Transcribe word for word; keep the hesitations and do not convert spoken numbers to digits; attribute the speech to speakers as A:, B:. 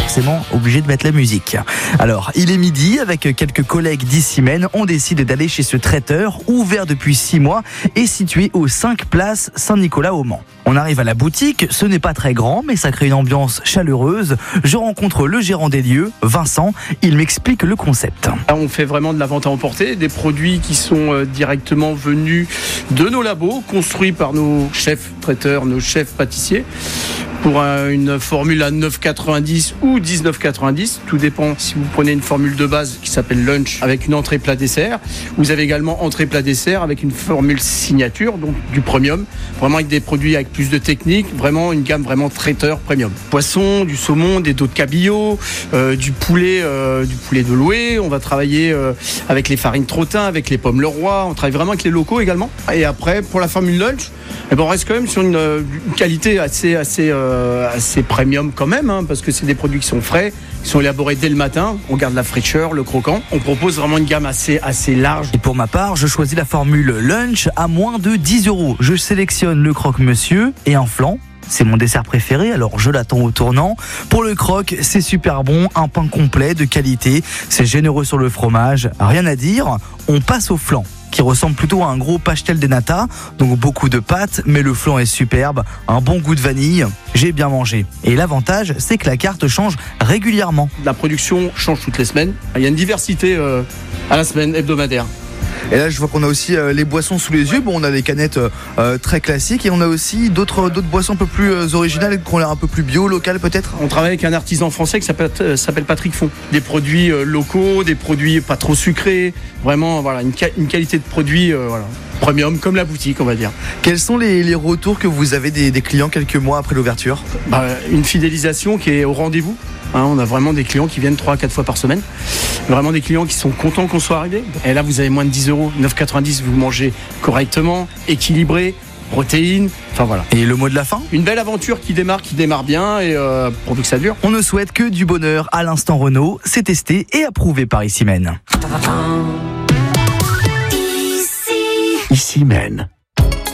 A: forcément obligé de mettre la musique. Alors, il est midi, avec quelques collègues d'Issymène, on décide d'aller chez ce traiteur, ouvert depuis six mois et situé aux cinq places Saint-Nicolas au Mans. On arrive à la boutique, ce n'est pas très grand, mais ça crée une ambiance chaleureuse. Je rencontre le gérant des lieux, Vincent, il m'explique le concept.
B: On fait vraiment de la vente à emporter, des produits qui sont directement venus de nos labos, construits par nos chefs traiteurs, nos chefs pâtissiers, pour une formule à neuf quatre-vingt-dix ou dix-neuf quatre-vingt-dix, tout dépend si vous prenez une formule de base qui s'appelle lunch avec une entrée plat dessert. Vous avez également entrée plat dessert avec une formule signature, donc du premium, vraiment avec des produits avec plus de technique, vraiment une gamme vraiment traiteur premium. Poisson, du saumon, des dos de cabillaud, euh, du poulet, euh, du poulet de Loué. On va travailler euh, avec les farines Trottin, avec les pommes Leroy. On travaille vraiment avec les locaux également. Et après, pour la formule lunch, eh ben on reste quand même sur une, une qualité assez, assez, euh, assez premium quand même, hein, parce que c'est des produits qui sont frais, qui sont élaborés dès le matin. On garde la fraîcheur, le croquant. On propose vraiment une gamme assez, assez large.
A: Et pour ma part, je choisis la formule lunch à moins de dix euros. Je sélectionne le croque-monsieur et un flan. C'est mon dessert préféré, alors je l'attends au tournant. Pour le croque, c'est super bon, un pain complet, de qualité. C'est généreux sur le fromage, rien à dire. On passe au flan, qui ressemble plutôt à un gros pastel de nata, donc beaucoup de pâtes, mais le flan est superbe, un bon goût de vanille, j'ai bien mangé. Et l'avantage, c'est que la carte change régulièrement.
B: La production change toutes les semaines, il y a une diversité euh, à la semaine hebdomadaire.
C: Et là, je vois qu'on a aussi euh, les boissons sous les yeux. Bon, on a des canettes euh, très classiques et on a aussi d'autres, d'autres boissons un peu plus euh, originales, qui ont l'air un peu plus bio, locales peut-être.
B: On travaille avec un artisan français qui s'appelle, euh, s'appelle Patrick Font. Des produits euh, locaux, des produits pas trop sucrés. Vraiment, voilà, une, une qualité de produit euh, voilà, premium, comme la boutique, on va dire.
C: Quels sont les, les retours que vous avez des, des clients quelques mois après l'ouverture ?
B: Bah, une fidélisation qui est au rendez-vous. Hein, on a vraiment des clients qui viennent trois à quatre fois par semaine. Vraiment des clients qui sont contents qu'on soit arrivé. Et là, vous avez moins de dix euros, neuf quatre-vingt-dix, vous mangez correctement, équilibré, protéines, enfin voilà.
A: Et le mot de la fin ?
B: Une belle aventure qui démarre, qui démarre bien et euh, pourvu que ça dure.
A: On ne souhaite que du bonheur à l'instant Renault. C'est testé et approuvé parIssymène.
D: Issymène.